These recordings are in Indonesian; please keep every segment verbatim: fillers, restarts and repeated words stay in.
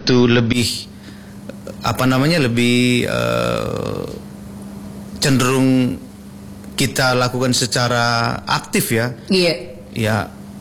itu lebih apa namanya lebih uh, cenderung kita lakukan secara aktif ya. Iya. Ya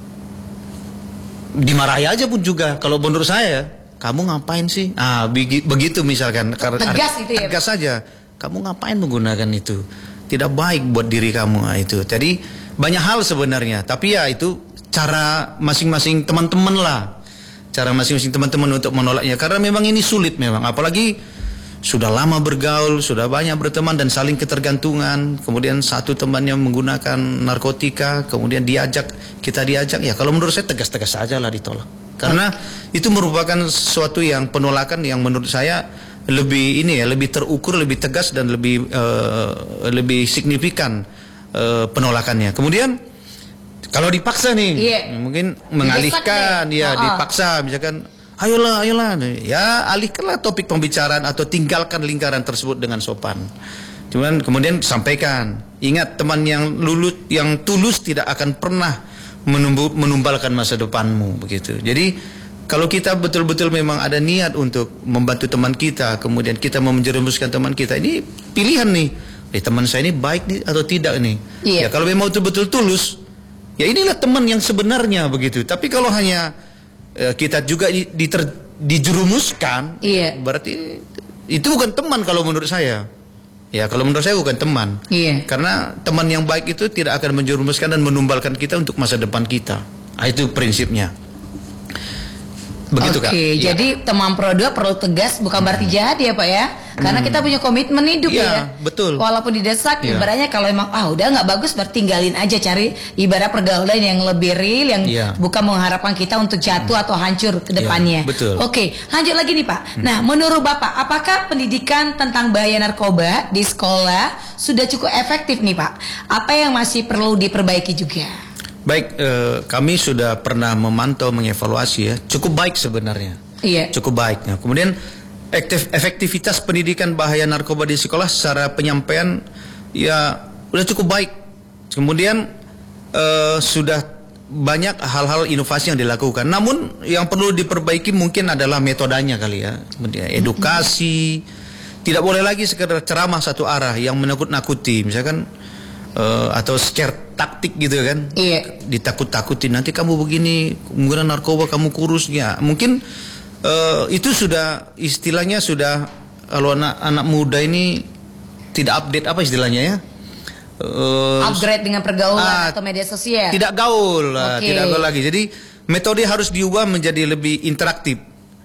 dimarahi aja pun juga kalau menurut saya, kamu ngapain sih? Ah begitu misalkan karena tegas itu ya. Tegas saja. Kamu ngapain menggunakan itu? Tidak baik buat diri kamu. Nah, itu. Jadi banyak hal sebenarnya, tapi ya itu cara masing-masing teman-teman lah. Cara masing-masing teman-teman untuk menolaknya karena memang ini sulit memang, apalagi sudah lama bergaul, sudah banyak berteman dan saling ketergantungan. Kemudian satu temannya menggunakan narkotika, kemudian diajak, kita diajak, ya kalau menurut saya tegas-tegas saja lah ditolak. Karena itu merupakan sesuatu yang penolakan yang menurut saya lebih ini ya, lebih terukur, lebih tegas dan lebih uh, lebih signifikan uh, penolakannya. Kemudian kalau dipaksa nih, yeah. mungkin mengalihkan, ya, oh. dipaksa, misalkan, ayolah, ayolah, ya alihkanlah topik pembicaraan atau tinggalkan lingkaran tersebut dengan sopan. Cuman kemudian sampaikan, ingat teman yang lulus, yang tulus tidak akan pernah menumbuh, menumbalkan masa depanmu, begitu. Jadi kalau kita betul-betul memang ada niat untuk membantu teman kita, kemudian kita mau menjerumuskan teman kita, ini pilihan nih, eh, teman saya ini baik nih atau tidak nih. Yeah. Ya kalau memang betul-betul tulus, ya inilah teman yang sebenarnya begitu. Tapi kalau hanya eh, kita juga di, di ter, dijerumuskan, iya. berarti itu bukan teman kalau menurut saya. Ya kalau menurut saya bukan teman. Iya. Karena teman yang baik itu tidak akan menjerumuskan dan menumbalkan kita untuk masa depan kita. Nah, itu prinsipnya. Begitu, Kak. Oke, jadi ya. Teman Pro dua perlu tegas, bukan berarti jahat ya Pak ya. Karena hmm. kita punya komitmen hidup ya, ya. Betul. Walaupun didesak, ya. Ibaratnya kalau emang ah udah nggak bagus, berarti tinggalin aja, cari ibarat pergaulan yang lebih real, yang ya. Bukan mengharapkan kita untuk jatuh hmm. atau hancur ke depannya. Ya, betul. Oke, lanjut lagi nih Pak. Hmm. Nah, menurut Bapak, apakah pendidikan tentang bahaya narkoba di sekolah sudah cukup efektif nih Pak? Apa yang masih perlu diperbaiki juga? Baik, eh, kami sudah pernah memantau, mengevaluasi ya, cukup baik sebenarnya. Iya. Cukup baik. Nah, kemudian aktif, efektivitas pendidikan bahaya narkoba di sekolah secara penyampaian ya udah cukup baik. Kemudian eh, sudah banyak hal-hal inovasi yang dilakukan. Namun yang perlu diperbaiki mungkin adalah metodenya kali ya. Kemudian edukasi, mm-hmm. tidak boleh lagi sekedar ceramah satu arah yang menakut-nakuti, misalkan. Uh, atau secara taktik gitu kan, iya. ditakut-takutin nanti kamu begini, menggunakan narkoba kamu kurus ya. Mungkin uh, itu sudah istilahnya sudah kalau anak-anak muda ini tidak update apa istilahnya ya, uh, upgrade dengan pergaulan uh, atau media sosial. Tidak gaul, okay. tidak gaul lagi. Jadi metode harus diubah menjadi lebih interaktif,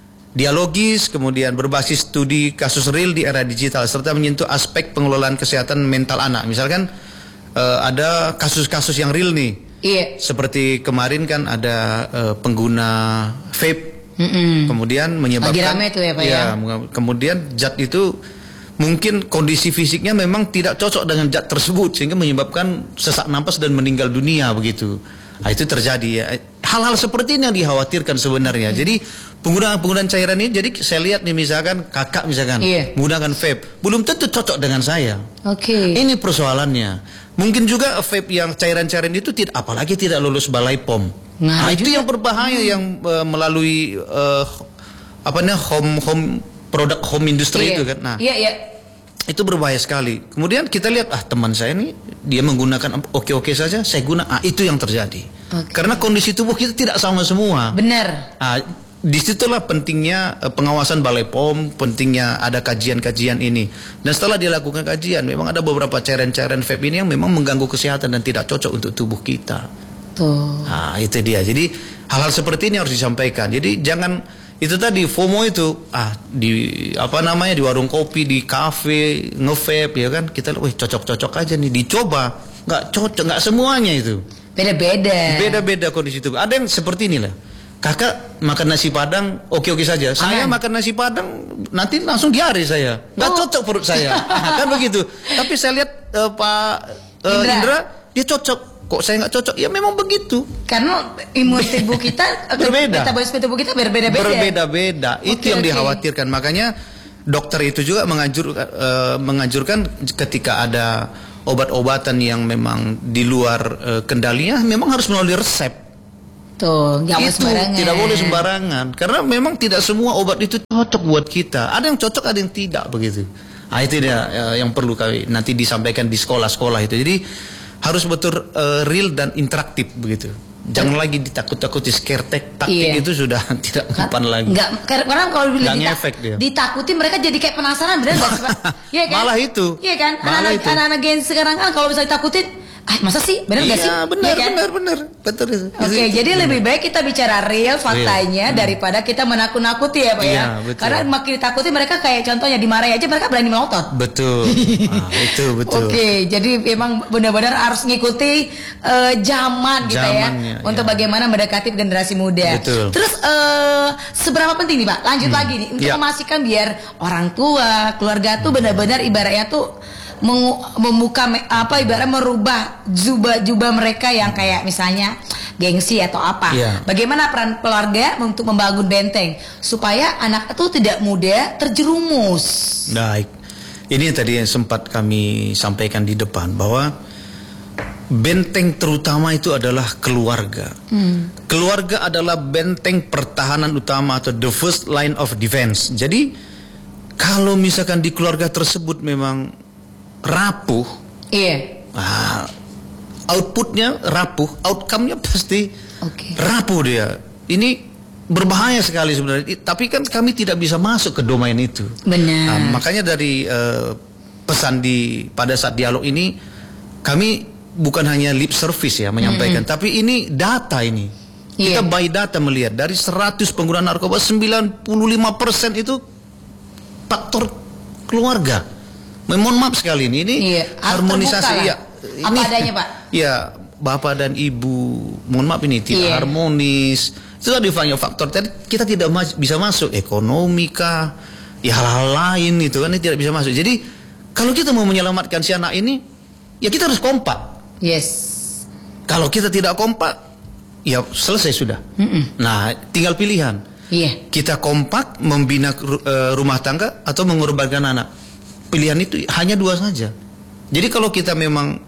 dialogis, kemudian berbasis studi kasus real di era digital serta menyentuh aspek pengelolaan kesehatan mental anak. Misalkan Uh, ada kasus-kasus yang real nih, iya. Seperti kemarin kan ada uh, pengguna vape, mm-mm. kemudian menyebabkan, lagi rame tuh ya Pak ya, ya. Kemudian zat itu mungkin kondisi fisiknya memang tidak cocok dengan zat tersebut sehingga menyebabkan sesak napas dan meninggal dunia begitu. Nah, itu terjadi ya. Hal-hal seperti ini yang dikhawatirkan sebenarnya. Hmm. Jadi penggunaan-penggunaan cairan ini, jadi saya lihat nih misalkan kakak misalkan iya. menggunakan vape, belum tentu cocok dengan saya. Oke. Okay. Ini persoalannya. Mungkin juga vape yang cairan-cairan itu tidak, apalagi tidak lulus balai P O M. Nah, nah itu yang berbahaya, hmm. yang uh, melalui uh, apa namanya home home produk home industry iya. itu kan. Nah, iya iya. Itu berbahaya sekali. Kemudian kita lihat ah teman saya ini dia menggunakan oke-oke saja, saya guna, ah itu yang terjadi. Okay. Karena kondisi tubuh kita tidak sama semua. Benar. Ah, disitulah pentingnya uh, pengawasan balai P O M, pentingnya ada kajian-kajian ini. Dan setelah dilakukan kajian, memang ada beberapa cairan-cairan vape ini yang memang mengganggu kesehatan dan tidak cocok untuk tubuh kita. Tuh. Nah, itu dia. Jadi hal-hal seperti ini harus disampaikan. Jadi jangan itu tadi FOMO itu ah di apa namanya di warung kopi, di kafe nge-vape ya kan, kita wih cocok-cocok aja nih, dicoba nggak cocok, nggak semuanya itu. Beda-beda. Beda-beda kondisi itu. Ada yang seperti inilah. Kakak makan nasi padang oke-oke saja. Aman. Saya makan nasi padang nanti langsung diare saya. Nggak oh. cocok perut saya. Kan begitu. Tapi saya lihat uh, Pak uh, Indra. Indra dia cocok. Kok saya nggak cocok? Ya memang begitu. Karena imun tubuh kita berbeda. Metabolisme tubuh kita berbeda-beda. Berbeda-beda. Okay, itu yang okay. dikhawatirkan. Makanya dokter itu juga menganjur, uh, menganjurkan ketika ada obat-obatan yang memang di luar uh, kendalinya, memang harus melalui resep. Tuh, nggak boleh Itu sembarangan. tidak boleh sembarangan. Karena memang tidak semua obat itu cocok buat kita. Ada yang cocok, ada yang tidak begitu. Nah, itu dia uh, yang perlu kami nanti disampaikan di sekolah-sekolah itu. Jadi harus betul uh, real dan interaktif begitu. Jangan lagi ditakut-takuti, scare taktik Iya. itu sudah tidak mempan lagi. Enggak, karena kalau Nggak dita ngefek dia. ditakutin mereka jadi kayak penasaran, benar nggak sih Pak? Iya kan? Malah itu. Iya kan? Malah Anak-anak itu. anak-anak gen sekarang kan kalau misalnya ditakutin, ah masa sih? Benar nggak sih? Iya, benar, Iya kan? benar, benar. Betul itu. Oke, Itu- jadi benar. lebih baik kita bicara real faktanya daripada kita menakut-nakuti ya Pak ya. Iya, betul. Karena makin ditakuti mereka kayak contohnya dimarahi aja mereka berani melotot. Betul. Ah, itu betul. Oke, jadi memang benar-benar harus ngikuti eh, zaman gitu Zamannya, ya untuk ya. bagaimana mendekati generasi muda. Betul. Terus eh, seberapa penting nih Pak? Lanjut lagi nih untuk Ya. memastikan biar orang tua, keluarga tuh benar-benar ibaratnya tuh mengu- membuka me- apa ibaratnya merubah jubah-jubah mereka yang kayak misalnya gengsi atau apa. Ya. Bagaimana peran keluarga untuk membangun benteng supaya anak itu tidak mudah terjerumus. Baik. Ini tadi yang sempat kami sampaikan di depan bahwa benteng terutama itu adalah keluarga. Hmm. Keluarga adalah benteng pertahanan utama atau the first line of defense. Jadi kalau misalkan di keluarga tersebut memang rapuh, Iya. ah, outputnya rapuh, outcome-nya pasti Oke. rapuh dia. Ini berbahaya sekali sebenarnya. I- Tapi kan kami tidak bisa masuk ke domain itu. Benar. Nah, makanya dari eh, pesan di pada saat dialog ini kami bukan hanya lip service ya menyampaikan, tapi ini data ini. Kita Iya. by data melihat dari seratus pengguna narkoba sembilan puluh lima persen itu faktor keluarga. Mohon maaf sekali ini, ini Iya, harus harmonisasi terbuka ya. lah. Apa adanya, Pak. Ya, bapak dan ibu, mohon maaf ini tidak Iya. harmonis. Itu tadi banyak faktor. Tadi kita tidak mas- bisa masuk ekonomi kah, ya hal-hal lain itu kan ini tidak bisa masuk. Jadi kalau kita mau menyelamatkan si anak ini, ya kita harus kompak. Yes. Kalau kita tidak kompak, ya selesai sudah. Mm-mm. Nah, tinggal pilihan. Iya. Kita kompak membina ru- eh, rumah tangga atau mengorbankan anak. Pilihan itu hanya dua saja. Jadi kalau kita memang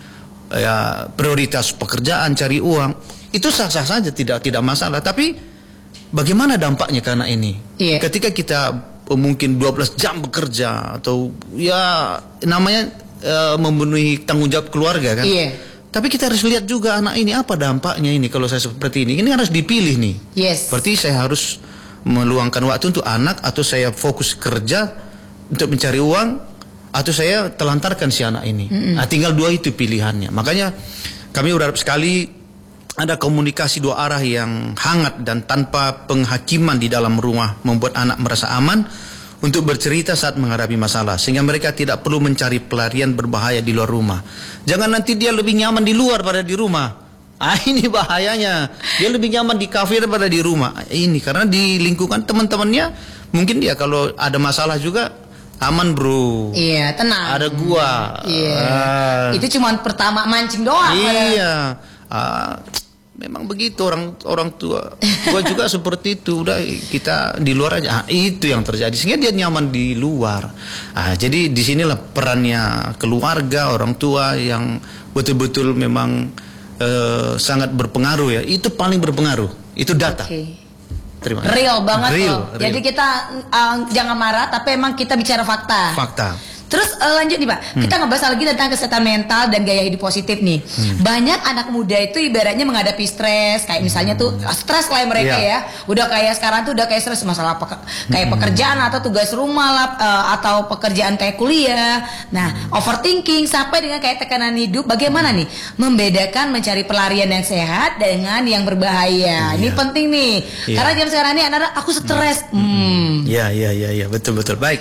ya prioritas pekerjaan, cari uang, itu sah-sah saja, tidak tidak masalah. Tapi bagaimana dampaknya ke anak ini? Iya. Ketika kita eh, mungkin dua belas jam bekerja atau ya namanya eh, memenuhi tanggung jawab keluarga kan? Iya. Tapi kita harus lihat juga anak ini apa dampaknya ini kalau saya seperti ini. Ini harus dipilih nih. Yes. Berarti saya harus meluangkan waktu untuk anak atau saya fokus kerja untuk mencari uang atau saya telantarkan si anak ini. Nah, tinggal dua itu pilihannya. Makanya kami berharap sekali ada komunikasi dua arah yang hangat dan tanpa penghakiman di dalam rumah membuat anak merasa aman untuk bercerita saat menghadapi masalah sehingga mereka tidak perlu mencari pelarian berbahaya di luar rumah. Jangan nanti dia lebih nyaman di luar pada di rumah. Ah, ini bahayanya. Dia lebih nyaman di kafe daripada di rumah. Ini karena di lingkungan teman-temannya mungkin dia kalau ada masalah juga aman bro. Iya, tenang. Ada gua. Iya. Ah. Itu cuma pertama mancing doang. Iya. Ah, memang begitu orang orang tua. Gua juga seperti itu. Udah kita di luar aja. Ah, itu yang terjadi. Sehingga dia nyaman di luar. Ah, jadi disinilah perannya keluarga, orang tua yang betul-betul memang eh, sangat berpengaruh ya. Itu paling berpengaruh. Itu data. Oke. Terima kasih. Real banget Real, loh. real. Jadi kita uh, jangan marah, tapi emang kita bicara fakta. Fakta. Terus uh, lanjut nih Pak, kita ngebahas lagi tentang kesehatan mental dan gaya hidup positif nih. Banyak anak muda itu ibaratnya menghadapi stres, kayak misalnya tuh stres lah mereka Iya. ya. Udah kayak sekarang tuh udah kayak stres masalah peke- kayak pekerjaan atau tugas rumah lah, uh, atau pekerjaan kayak kuliah. Nah, overthinking sampai dengan kayak tekanan hidup. Bagaimana nih membedakan mencari pelarian yang sehat dengan yang berbahaya? Ini Iya. penting nih. Iya. Karena jam sekarang ini anak-anak aku stres. Hmm. Ya, ya, ya, ya, betul, betul. Baik.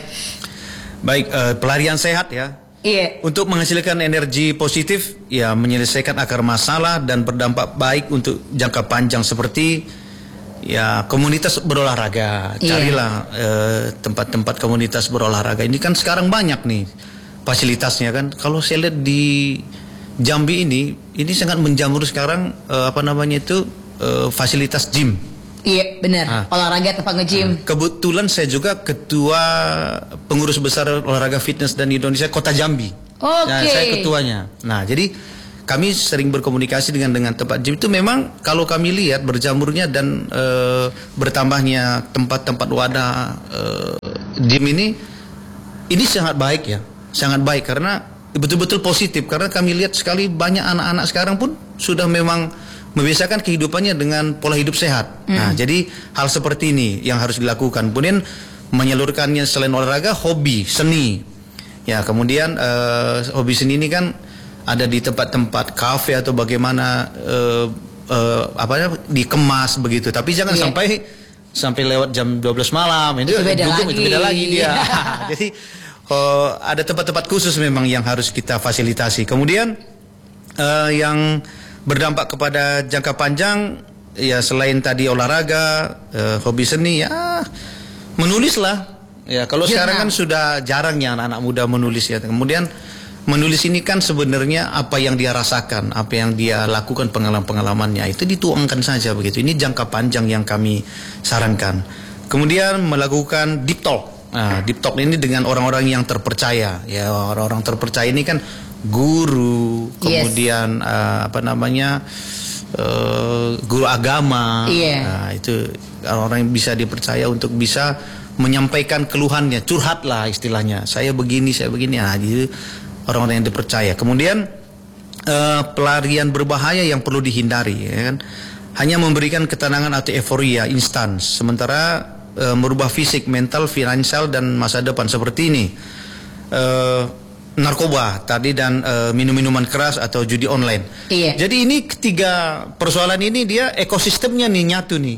Baik, eh, pelarian sehat ya. Iya. Untuk menghasilkan energi positif, ya menyelesaikan akar masalah dan berdampak baik untuk jangka panjang seperti ya komunitas berolahraga. Iya. Carilah eh, tempat-tempat komunitas berolahraga. Ini kan sekarang banyak nih fasilitasnya kan. Kalau saya lihat di Jambi ini, ini sangat menjamur sekarang eh, apa namanya itu eh, fasilitas gym. Iya, benar. Ah. Olahraga tempat nge-gym. Kebetulan saya juga ketua pengurus besar olahraga fitness dan Indonesia Kota Jambi. Oke. Nah, saya ketuanya. Nah, jadi kami sering berkomunikasi dengan dengan tempat gym itu memang kalau kami lihat berjamurnya dan e, bertambahnya tempat-tempat wadah e, gym ini ini sangat baik ya, sangat baik karena betul-betul positif karena kami lihat sekali banyak anak-anak sekarang pun sudah memang membiasakan kehidupannya dengan pola hidup sehat. Mm. Nah, jadi hal seperti ini yang harus dilakukan. Kemudian menyalurkannya selain olahraga, hobi, seni. Ya, kemudian uh, hobi seni ini kan ada di tempat-tempat kafe atau bagaimana uh, uh, apa dikemas begitu. Tapi jangan yeah. sampai sampai lewat jam dua belas malam. Itu, itu beda dukung, lagi. Itu beda lagi dia. Jadi uh, ada tempat-tempat khusus memang yang harus kita fasilitasi. Kemudian uh, yang berdampak kepada jangka panjang ya selain tadi olahraga, uh, hobi seni ya menulislah. Ya kalau Jurnal. Sekarang kan sudah jarangnya anak-anak muda menulis ya. Kemudian menulis ini kan sebenarnya apa yang dia rasakan, apa yang dia lakukan pengalaman-pengalamannya itu dituangkan saja begitu. Ini jangka panjang yang kami sarankan. Kemudian melakukan deep talk. Nah, deep talk ini dengan orang-orang yang terpercaya. Ya orang-orang terpercaya ini kan guru, kemudian yes. uh, apa namanya uh, guru agama, yeah. Nah, itu orang-orang yang bisa dipercaya untuk bisa menyampaikan keluhannya, curhat lah istilahnya. Saya begini, saya begini, nah, jadi orang-orang yang dipercaya. Kemudian uh, pelarian berbahaya yang perlu dihindari, ya kan? Hanya memberikan ketenangan atau euforia instan, sementara uh, merubah fisik, mental, finansial dan masa depan seperti ini. Uh, narkoba tadi dan uh, minum-minuman keras atau judi online. Iya. Jadi ini ketiga persoalan ini dia ekosistemnya nih nyatu nih.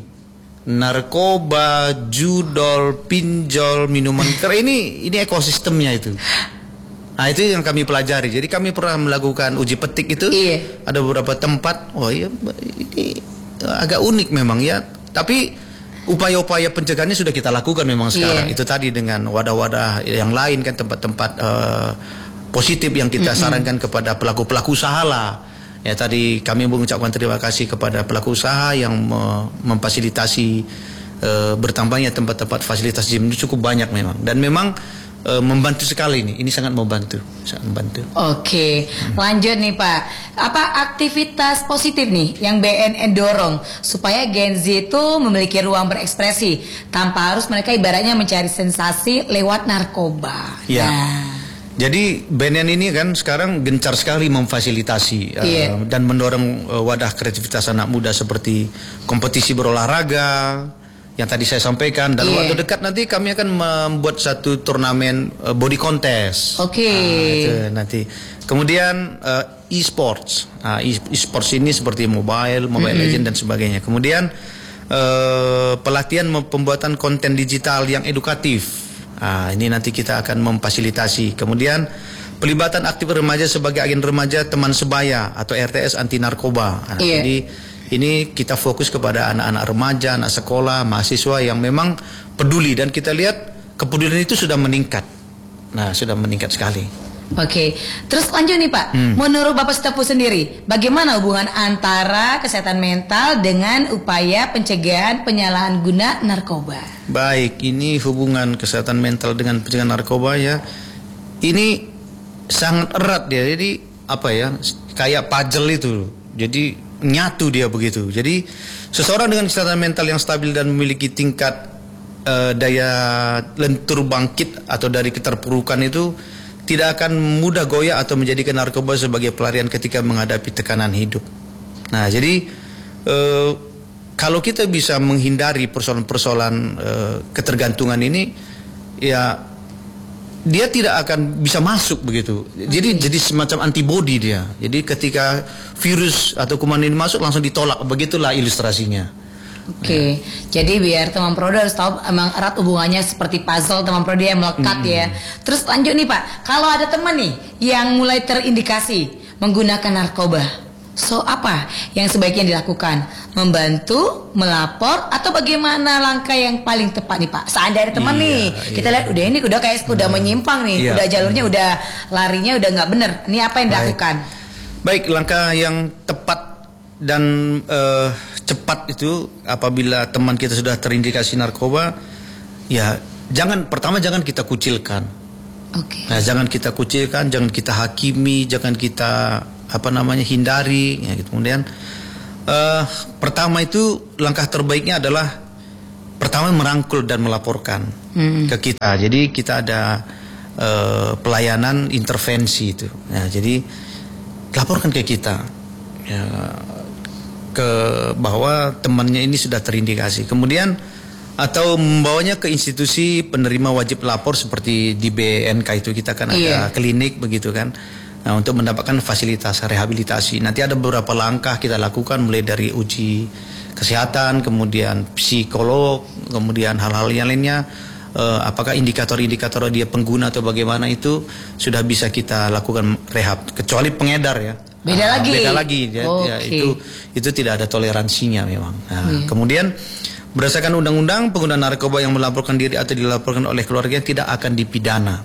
Narkoba, judol, pinjol, minuman keras ini ini ekosistemnya itu. Nah itu yang kami pelajari. Jadi kami pernah melakukan uji petik itu. Iya. Ada beberapa tempat. Oh iya ini agak unik memang ya. Tapi upaya-upaya pencegahannya sudah kita lakukan memang sekarang. Iya. Itu tadi dengan wadah-wadah yang lain kan tempat-tempat uh, positif yang kita mm-hmm. sarankan kepada pelaku-pelaku usaha lah. Ya tadi kami mengucapkan terima kasih kepada pelaku usaha yang me- memfasilitasi uh, bertambahnya tempat-tempat fasilitas gym itu cukup banyak memang dan memang uh, membantu sekali ini. Ini sangat membantu, sangat membantu. Oke, hmm. lanjut nih Pak. Apa aktivitas positif nih yang B N N dorong supaya Gen Z itu memiliki ruang berekspresi tanpa harus mereka ibaratnya mencari sensasi lewat narkoba. Ya. Nah. Jadi B N N ini kan sekarang gencar sekali memfasilitasi yeah. uh, dan mendorong uh, wadah kreativitas anak muda seperti kompetisi berolahraga yang tadi saya sampaikan dan yeah. waktu dekat nanti kami akan membuat satu turnamen uh, body contest. Oke. Okay. Uh, itu nanti. Kemudian uh, e-sports. Uh, e-sports ini seperti mobile, mobile mm-hmm. legend dan sebagainya. Kemudian uh, pelatihan pembuatan konten digital yang edukatif. Nah, ini nanti kita akan memfasilitasi. Kemudian pelibatan aktif remaja sebagai agen remaja teman sebaya atau R T S anti narkoba. Nah, yeah. Jadi ini kita fokus kepada anak-anak remaja, anak sekolah, mahasiswa yang memang peduli dan kita lihat kepedulian itu sudah meningkat. Nah, sudah meningkat sekali. Oke, terus lanjut nih Pak. Hmm. Menurut Bapak Setopo sendiri, bagaimana hubungan antara kesehatan mental dengan upaya pencegahan penyalahgunaan guna narkoba? Baik, ini hubungan kesehatan mental dengan pencegahan narkoba ya. Ini sangat erat ya. Jadi apa ya? Kayak puzzle itu. Jadi nyatu dia begitu. Jadi seseorang dengan kesehatan mental yang stabil dan memiliki tingkat uh, daya lentur bangkit atau dari keterpurukan itu tidak akan mudah goyah atau menjadikan narkoba sebagai pelarian ketika menghadapi tekanan hidup. Nah, jadi eh, kalau kita bisa menghindari persoalan-persoalan eh, ketergantungan ini, ya dia tidak akan bisa masuk begitu. Jadi okay. jadi semacam antibodi dia. Jadi ketika virus atau kuman ini masuk langsung ditolak. Begitulah ilustrasinya. Oke, okay. ya. Jadi biar teman Prodi harus tahu emang erat hubungannya seperti puzzle teman Prodi yang melekat hmm. ya. Terus lanjut nih Pak, kalau ada teman nih yang mulai terindikasi menggunakan narkoba, so apa yang sebaiknya dilakukan? Membantu, melapor, atau bagaimana langkah yang paling tepat nih Pak? Seandainya ada teman iya, nih, iya. kita lihat udah ini udah kayak udah hmm. menyimpang nih, iya. udah jalurnya udah larinya udah nggak bener. Ini apa yang Baik. dilakukan? Baik, langkah yang tepat dan uh, cepat itu apabila teman kita sudah terindikasi narkoba, ya jangan pertama jangan kita kucilkan. Oke. Okay. Nah, jangan kita kucilkan, jangan kita hakimi, jangan kita apa namanya hindari. Ya, gitu. Kemudian uh, pertama itu langkah terbaiknya adalah pertama merangkul dan melaporkan hmm. ke kita. Jadi kita ada uh, pelayanan intervensi itu. Ya, jadi laporkan ke kita. Ya, ke bahwa temannya ini sudah terindikasi. Kemudian atau membawanya ke institusi penerima wajib lapor seperti di B N K itu kita kan ada iya. klinik begitu kan. Nah, untuk mendapatkan fasilitas rehabilitasi. Nanti ada beberapa langkah kita lakukan mulai dari uji kesehatan, kemudian psikolog, kemudian hal-hal yang lainnya. Uh, apakah indikator-indikator dia pengguna atau bagaimana itu sudah bisa kita lakukan rehab. Kecuali pengedar ya. Beda nah, lagi. Beda lagi. Ya, okay. ya, itu itu tidak ada toleransinya memang. Nah, yeah. Kemudian berdasarkan undang-undang pengguna narkoba yang melaporkan diri atau dilaporkan oleh keluarga tidak akan dipidana.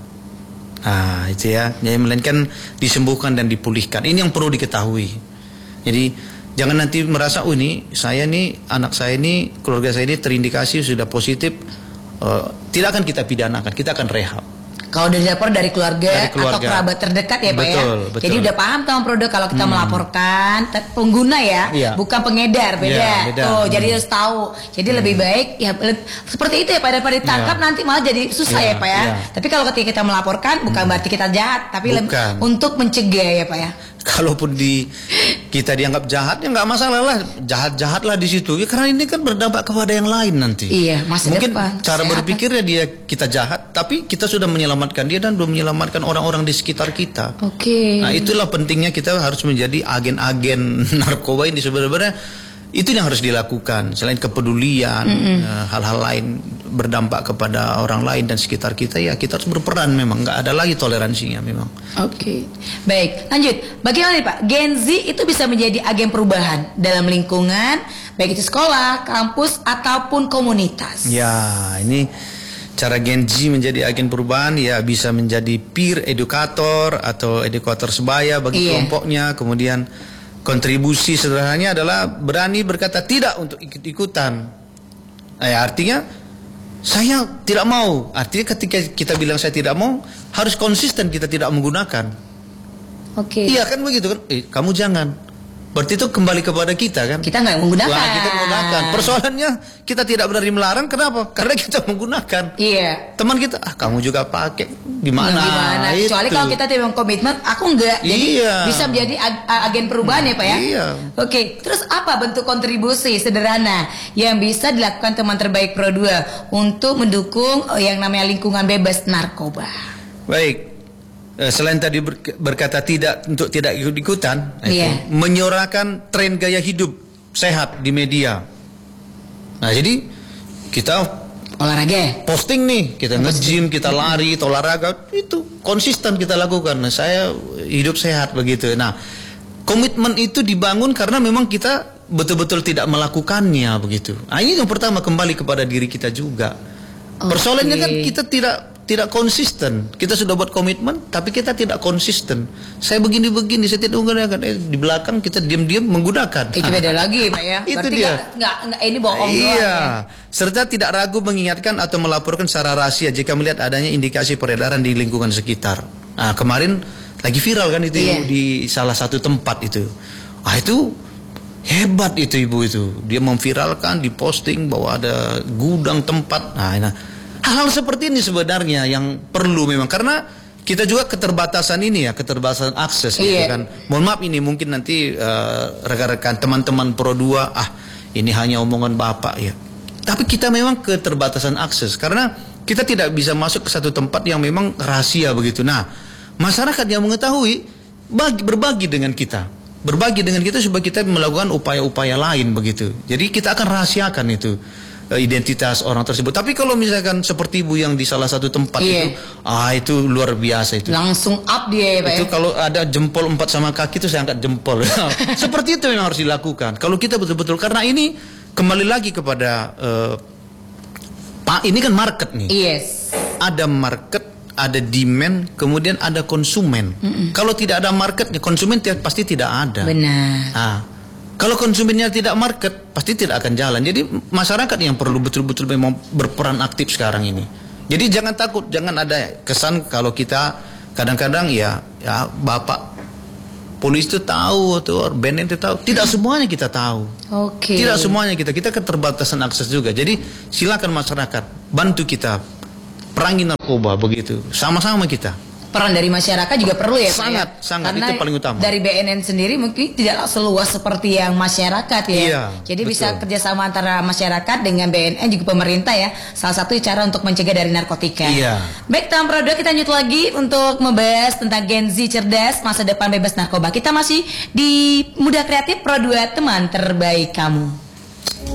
Nah, itu ya. Jadi melainkan disembuhkan dan dipulihkan. Ini yang perlu diketahui. Jadi jangan nanti merasa oh ini saya nih anak saya ini keluarga saya ini terindikasi sudah positif, uh, tidak akan kita pidanakan, kita akan rehab. Kalau udah dilapor dari keluarga, dari keluarga atau kerabat terdekat ya Pak betul, ya. Betul. Jadi udah paham Tom Produk kalau kita hmm. melaporkan pengguna ya, iya. bukan pengedar, beda. Ya, beda. Tuh, hmm. jadi harus tahu. Jadi hmm. lebih baik ya seperti itu ya Pak, daripada ditangkap ya. Nanti malah jadi susah ya, ya Pak ya. ya. Tapi kalau ketika kita melaporkan bukan hmm. berarti kita jahat, tapi lebih untuk mencegah ya Pak ya. Kalaupun di kita dianggap jahat ya nggak masalah lah, jahat-jahat lah di situ. Ya, karena ini kan berdampak kepada yang lain nanti. Iya, masa mungkin depan. Cara berpikirnya dia kita jahat, tapi kita sudah menyelamatkan dia dan belum menyelamatkan orang-orang di sekitar kita. Oke. Okay. Nah, itulah pentingnya kita harus menjadi agen-agen narkoba ini sebenarnya. Itu yang harus dilakukan. Selain kepedulian, mm-hmm. uh, hal-hal lain berdampak kepada orang lain dan sekitar kita, ya kita harus berperan memang. Nggak ada lagi toleransinya memang. Oke, okay. Baik. Lanjut. Bagaimana nih Pak? Gen Z itu bisa menjadi agen perubahan dalam lingkungan, baik itu sekolah, kampus, ataupun komunitas. Ya, ini cara Gen Z menjadi agen perubahan ya bisa menjadi peer edukator atau edukator sebaya bagi yeah. kelompoknya. Kemudian kontribusi sederhananya adalah berani berkata tidak untuk ikut-ikutan. Nah, ya, artinya saya tidak mau. Artinya ketika kita bilang saya tidak mau, harus konsisten kita tidak menggunakan. Oke. Okay. Iya kan begitu kan? Eh, kamu jangan. Berarti itu kembali kepada kita kan? Kita nggak menggunakan. Wah, kita menggunakan. Persoalannya kita tidak berani melarang. Kenapa? Karena kita menggunakan. Iya. Teman kita, ah kamu juga pakai. Gimana? Gimana? Kecuali kalau kita tidak komitmen, aku enggak. Jadi iya. bisa menjadi ag agen perubahan ya Pak ya? Iya. Oke. Terus apa bentuk kontribusi sederhana yang bisa dilakukan teman terbaik Pro dua untuk mendukung yang namanya lingkungan bebas narkoba? Baik. Selain tadi berkata tidak untuk tidak ikut-ikutan, yeah. menyuarakan tren gaya hidup sehat di media. Nah, jadi kita olahraga, posting nih, kita nge-gym, kita lari, kita olahraga, itu konsisten kita lakukan. Nah, saya hidup sehat begitu. Nah, komitmen itu dibangun karena memang kita betul-betul tidak melakukannya begitu. Nah, ini yang pertama kembali kepada diri kita juga. Okay. Persoalannya kan kita tidak tidak konsisten. Kita sudah buat komitmen, tapi kita tidak konsisten. Saya begini-begini, saya tidak menggunakan. Eh, di belakang kita diam-diam menggunakan. Itu beda lagi, Pak ya. Itu berarti dia. Gak, gak, gak, ini bohong iya. doang ya. Serta tidak ragu mengingatkan atau melaporkan secara rahasia jika melihat adanya indikasi peredaran di lingkungan sekitar. Nah, kemarin lagi viral kan itu iya. di salah satu tempat itu. Ah, itu hebat itu ibu itu. Dia memviralkan, diposting bahwa ada gudang tempat. Nah, nah hal-hal seperti ini sebenarnya yang perlu memang, karena kita juga keterbatasan ini ya, keterbatasan akses gitu iya. kan. Mohon maaf ini mungkin nanti uh, rekan-rekan teman-teman Pro dua, ah ini hanya omongan Bapak ya. Tapi kita memang keterbatasan akses karena kita tidak bisa masuk ke satu tempat yang memang rahasia begitu. Nah, masyarakat yang mengetahui bagi, berbagi dengan kita. Berbagi dengan kita supaya kita melakukan upaya-upaya lain begitu. Jadi kita akan rahasiakan itu identitas orang tersebut. Tapi kalau misalkan seperti ibu yang di salah satu tempat iya. itu, ah itu luar biasa itu. Langsung up dia ya Pak. Itu ya? Kalau ada jempol empat sama kaki itu saya angkat jempol. Seperti itu yang harus dilakukan. Kalau kita betul-betul, karena ini kembali lagi kepada uh, Pak, ini kan market nih. Yes. Ada market, ada demand, kemudian ada konsumen. Mm -mm. Kalau tidak ada marketnya, konsumen pasti tidak ada. Benar. Nah, kalau konsumennya tidak market, pasti tidak akan jalan. Jadi masyarakat yang perlu betul-betul memang berperan aktif sekarang ini. Jadi jangan takut, jangan ada kesan kalau kita kadang-kadang ya, ya Bapak polisi itu tahu atau B N N itu tahu. Tidak semuanya kita tahu. Oke. Tidak semuanya kita. Kita keterbatasan akses juga. Jadi silakan masyarakat bantu kita perangi narkoba begitu. Sama-sama kita. Peran dari masyarakat juga perlu ya, sangat, Pak, ya? sangat. Karena itu paling utama. Dari B N N sendiri mungkin tidak seluas seperti yang masyarakat ya. Iya, Jadi betul. bisa kerjasama antara masyarakat dengan B N N juga pemerintah ya. Salah satu cara untuk mencegah dari narkotika. Iya. Baik, Tam Produk, kita lanjut lagi untuk membahas tentang Gen Z cerdas, masa depan bebas narkoba. Kita masih di Muda Kreatif Pro dua, teman terbaik kamu.